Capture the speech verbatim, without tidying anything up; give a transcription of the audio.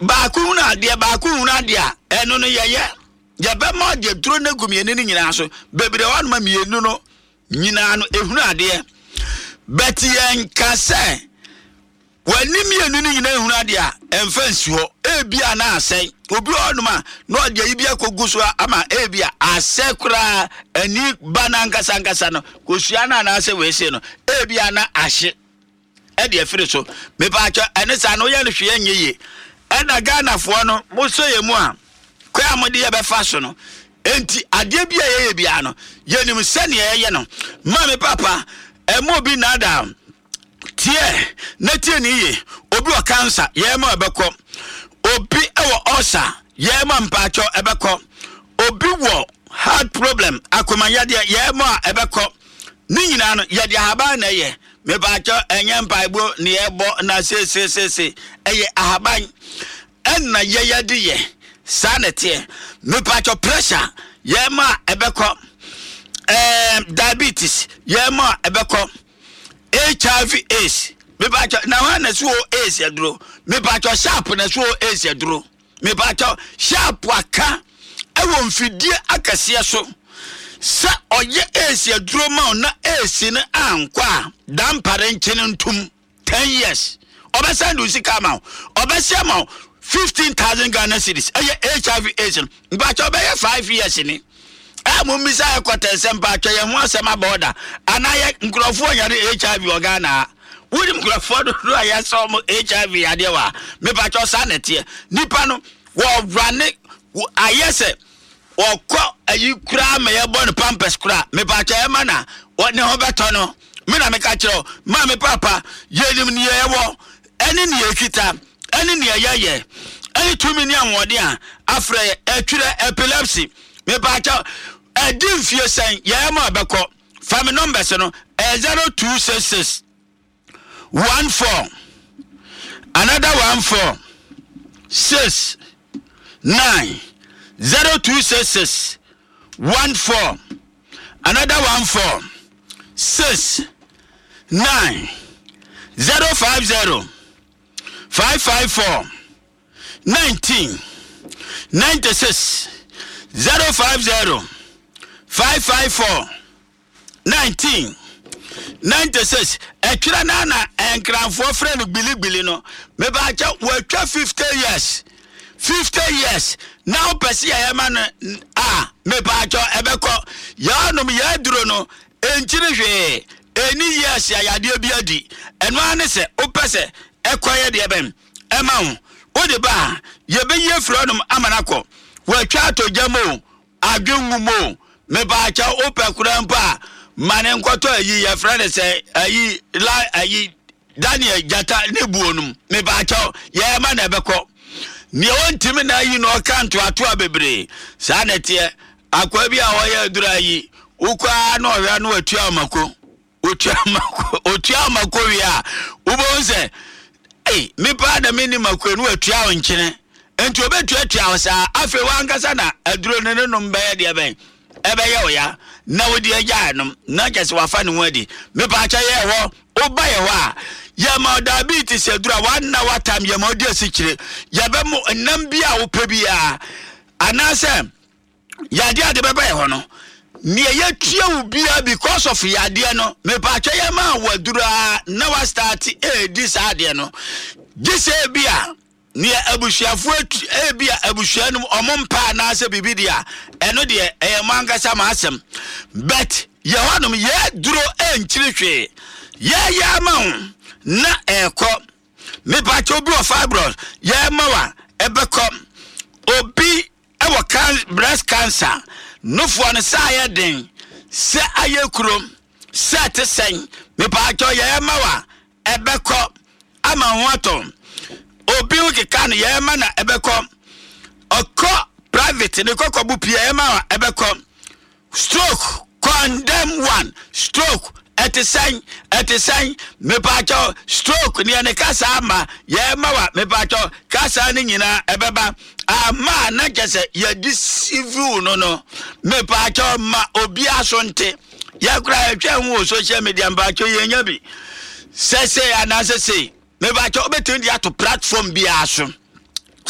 Baku na dia baku na dia eno no yeye ye be mo de duro na gumieni ni nyina so bebre wanu ma mienu no nyina no ehunu ade bet yen kase wani mienu ni nyina ehunu ade a emfa nsuo ebia na asai obi onuma no de yibia koguso ama ebia asekura ani banankasa nkasa no kosua na na ase we se no ebia na ahye e de afiri so me ba acho ene sa no ye no hwe nyeye ena Ghana fo no mo so ye mu a kwa amode ye be fa so no enti ade bia ye ye bia no ye nim se ne ye ye no ma me papa e mo bi na da tie na tie ni ye obi o cancer ye ma ebekọ obi e wo ulcer ye ma mpacho ebekọ obi wo heart problem akomanyade ye ma ebekọ ni nyina no ye de ahaba na ye me bacho enye mpaibo ni ebo na se se se se eye ahaban enna ye ye de ye sanete me bacho pressure ye ma ebekọ eh diabetes ye ma ebekọ H I V AIDS me bacho na wana so AIDS yadro me bacho sharp na so AIDS yadro me bacho sharp aka ewo mfidie akase so sa oye AIDS yadro ma na AIDS ne ankwa dampare nchene ntum ten years obesa ndu sika ma obesa ma fifteen thousand Ghana cedis eye H I V AIDS me bacho be five years ni eh mo misa e kwata sempa atwa ye ho asema border anaye nkrofo anyare H I V Ghana wudi nkrofo do do aye so mo H I V ade wa me ba cho sanete nipa no wo rane ayese okọ ayi kura me ye bon pampers kura me ba cho e mana woni ho beto no me na me ka kiro ma me papa ye nim ni ye wo eni ni ekita eni ni ye ye eni tumi ni anwode a afre etwire epilepsy me ba cho Edim fie sen ye ma beko family numbers no zero two six six one four another one four six nine zero two six six one four another one four six nine zero five zero five five four nineteen ninety six zero five zero five five four nineteen ninety-six etwira na na enkranfo friend bili bili no me ba cha watwa fifty years fifty years now pesi ya man ah me ba cha ebeko ya no me ya duro no enchiri hwe eni years ya yade bi adi eno ane se opese ekoye de ebem ema ho wo de ba ye be ye fro no amanako watwa atojamo adwenwumo me ba cha opekura mpa mane nkoto ayi ya friend say ayi la ayi Daniel Jata ne buonum me ba cha ye ma na beko ne wontimi na ayi no kanto ato abebre sa na tie akwa bi a hoye dura yi ukwa na ohwa no atu amako otu amako otu amako wi a ubonse eh me pa da me ni mako no atu a nkyene enti obetu atu a sa afi wankasa na aduro ne no mbaye de ben ebe ye oya na wodi agya no na kese wafa ne wadi me pa cha ye ho oba ye ho a ye ma diabetes adura wan na watam ye ma odi asikire ye be mo nam bia wo pa bia anase ya dia de beba ye ho no ne ye tua wo bia because of ya de no me pa cha ye ma wadura na wa start e dis ade no this e bia ni abusuafo ebia abusuanum omompa na ase bibidia eno de e mangasa ma asem but ye honum ye duro enchirihwe ye ya ma na eko me pa cho bi of fibroid ye ma wa ebeko obi e wo can breast cancer no fo ne sa ye den se ayekurom se atesen me pa cho ye ma wa ebeko ama ho atom obi uke kan ye ma na ebeko okọ private ne kokọ bu pia ye ma ebeko stroke condemn one stroke etisan etisan me pacho stroke ne ne kasa ama ye ma wa me pacho kasa ne nyina ebeba ama na kese ye deceive no no me pacho ma obi asonte ya kura etwa hu social media pacho ye nya bi sese ana sese me ba cho betin dia to platform bia so